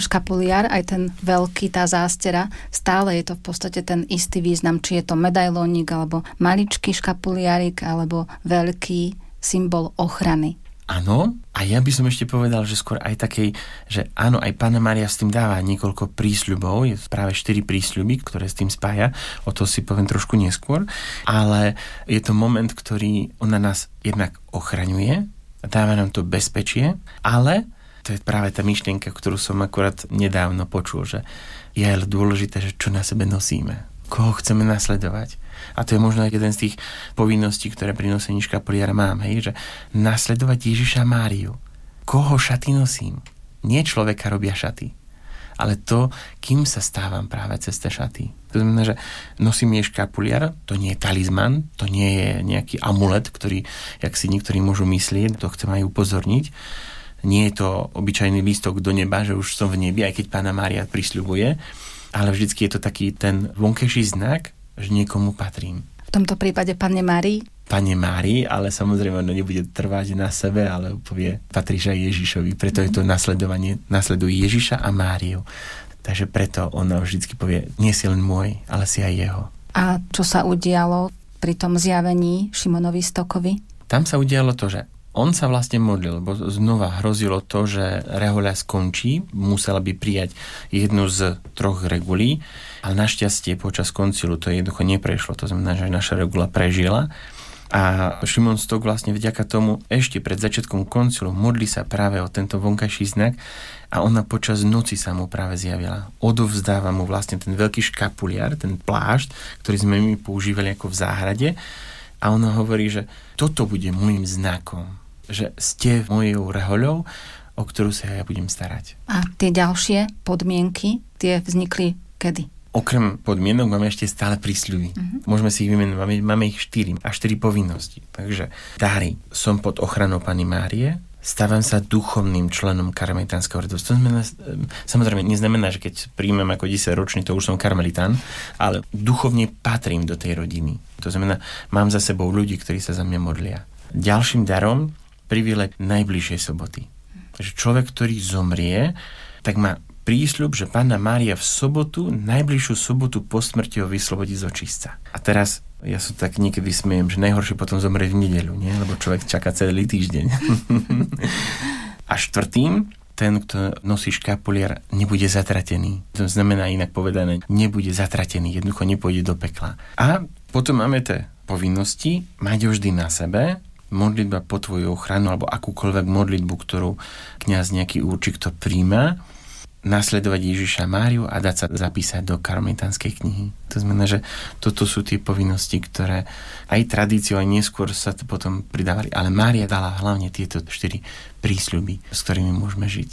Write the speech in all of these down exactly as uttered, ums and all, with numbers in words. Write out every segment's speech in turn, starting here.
škapuliar, aj ten veľký, tá zástera, stále je to v podstate ten istý význam, či je to medailónik, alebo maličký škapuliarik, alebo veľký symbol ochrany. Áno, a ja by som ešte povedal, že skôr aj takej, že áno, aj Panna Mária s tým dáva niekoľko prísľubov, je práve štyri prísľuby, ktoré s tým spája, o to si poviem trošku neskôr, ale je to moment, ktorý ona nás jednak ochraňuje, dáva nám to bezpečie, ale to je práve tá myšlienka, ktorú som akurát nedávno počul, že je dôležité, že čo na sebe nosíme, koho chceme nasledovať. A to je možno jeden z tých povinností, ktoré pri nosení škapuliara mám, hej, že nasledovať Ježiša Máriu. Koho šaty nosím? Nie človeka robia šaty, ale to, kým sa stávam práve cez tie šaty. To znamená, že nosím jej škapuliar, to nie je talizman, to nie je nejaký amulet, ktorý, jak si niektorí môžu myslieť, to chcem aj upozorniť. Nie je to obyčajný lístok do neba, že už som v nebi, aj keď Panna Mária prisľubuje, ale vždycky je to taký ten vonkajší znak, že niekomu patrím. V tomto prípade Panne Márii? Panne Márii, ale samozrejme ono nebude trvať na sebe, ale povie, patríš aj Ježišovi. Preto mm. je to nasledovanie, nasleduje Ježiša a Máriu. Takže preto ona vždycky povie, nie si len môj, ale si aj jeho. A čo sa udialo pri tom zjavení Šimonovi Stokovi? Tam sa udialo to, že on sa vlastne modlil, lebo znova hrozilo to, že rehoľa skončí, musela by prijať jednu z troch regulí, ale našťastie počas koncilu to jednoducho neprešlo, to znamená, že naša regula prežila a Šimon Stok vlastne vďaka tomu ešte pred začiatkom koncilu modlí sa práve o tento vonkajší znak a ona počas noci sa mu práve zjavila. Odovzdáva mu vlastne ten veľký škapuliar, ten plášť, ktorý sme my používali ako v záhrade a ona hovorí, že toto bude môjim znakom, že ste mojou rehoľou, o ktorú sa ja budem starať. A tie ďalšie podmienky, tie vznikli kedy? Okrem podmienok máme ešte stále prísľuby. Uh-huh. Môžeme si ich vymenovať, máme, máme ich štyri a štyri povinnosti. Takže dáry, som pod ochranou Panny Márie, stávam sa duchovným členom karmelitánskeho ordináru. To znamená, samozrejme, neznamená, že keď príjmem ako desaťročný, to už som karmelitán, ale duchovne patrím do tej rodiny. To znamená, mám za sebou ľudí, ktorí sa za mňa modlia. Ďalším darom privileg najbližšej soboty. Takže človek, ktorý zomrie, tak má prísľub, že Panna Mária v sobotu, najbližšiu sobotu po smrti ho vyslobodí z očistca. A teraz ja sa tak niekedy smiem, že najhoršie potom zomrie v nedeľu, nie? Lebo človek čaká celý týždeň. A štvrtým, ten, kto nosí škapuliar, nebude zatratený. To znamená inak povedané, nebude zatratený, jednoducho nepôjde do pekla. A potom máme tie povinnosti, mať ho vždy na sebe, modlitba po tvoju ochranu, alebo akúkoľvek modlitbu, ktorú kňaz nejaký určí, kto príjma, nasledovať Ježiša Máriu a dať sa zapísať do karmelitánskej knihy. To znamená, že toto sú tie povinnosti, ktoré aj tradíciou, aj neskôr sa to potom pridávali. Ale Mária dala hlavne tieto štyri prísľuby, s ktorými môžeme žiť.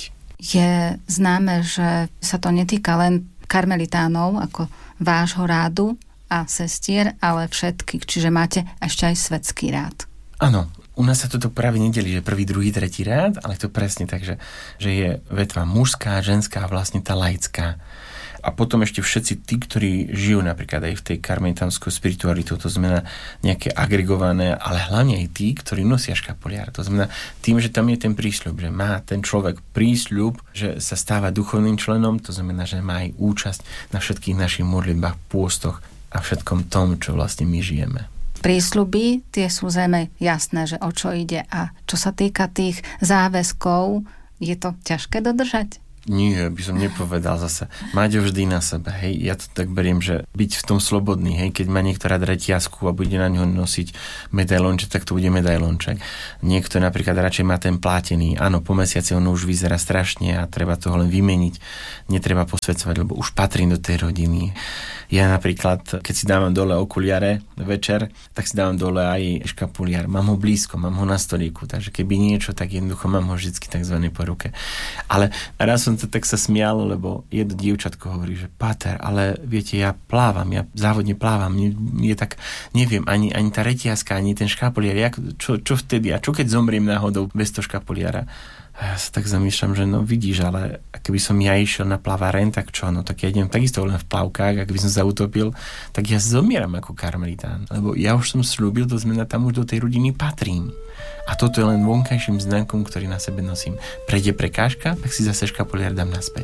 Je známe, že sa to netýka len karmelitánov, ako vášho rádu a sestier, ale všetkých. Čiže máte ešte aj svetský rád. Áno, u nás sa toto práve nedelí, že prvý, druhý, tretí rád, ale to presne tak, že, že je vetva mužská, ženská a vlastne tá laická. A potom ešte všetci tí, ktorí žijú napríklad aj v tej karmelitánskej spiritualitu, to znamená nejaké agregované, ale hlavne aj tí, ktorí nosia škapuliar. To znamená tým, že tam je ten prísľub, že má ten človek prísľub, že sa stáva duchovným členom, to znamená, že má aj účasť na všetkých našich modlitbách, pôstoch a všetkom tom, čo vlastne my žijeme. Prísľuby, tie sú zrejme jasné, že o čo ide a čo sa týka tých záväzkov, je to ťažké dodržať? Nie, by som nepovedal zase. Mať ho vždy na sebe, hej. Ja to tak beriem, že byť v tom slobodný, hej. Keď má niekto rád reťazku a bude na ňo nosiť medailonček, tak to bude medailonček. Niekto napríklad radšej má ten plátený. Áno, po mesiaci on už vyzerá strašne a treba toho len vymeniť. Netreba posvedzovať, lebo už patrím do tej rodiny. Ja napríklad, keď si dávam dole okuliare večer, tak si dávam dole aj škapuliar. Mám ho blízko, mám ho na stolíku, takže keby niečo, tak jednoducho mám ho vždycky takzvané po ruke. Ale raz som to tak sa smial, lebo jedno dievčatko hovorí, že Páter, ale viete, ja plávam, ja závodne plávam, je tak, neviem, ani, ani tá reťazka, ani ten škapuliar, jak, čo, čo vtedy, a čo keď zomriem náhodou bez toho škapuliara? A ja sa tak zamýšľam, že no vidíš, ale keby som ja išiel na plavaren, tak čo, no tak ja idem takisto len v plavkách, ak by som sa utopil, tak ja zomieram ako karmelitán, lebo ja už som slúbil, to znamená, tam už do tej rodiny patrím. A toto je len vonkajším znakom, ktorý na sebe nosím. Prejde prekážka, tak si zase škapuliar dám naspäť.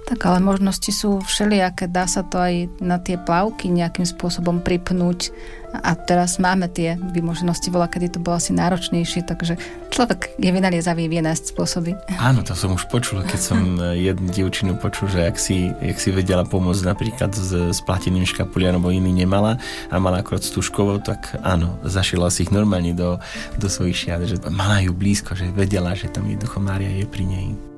Tak ale možnosti sú všelijaké, dá sa to aj na tie plavky nejakým spôsobom pripnúť a teraz máme tie vymoženosti, bola, kedy to bolo asi náročnejšie, takže človek je vynaliezavý, vie nájsť spôsoby. Áno, to som už počul, keď som jednu dievčinu počul, že ak si, jak si vedela pomôcť napríklad s, s plateným škapuliarom, bo iný nemala a mala akorát stužkovou, tak áno, zašila si ich normálne do, do svojich šiat, že mala ju blízko, že vedela, že tam jednoducho Mária je pri nej.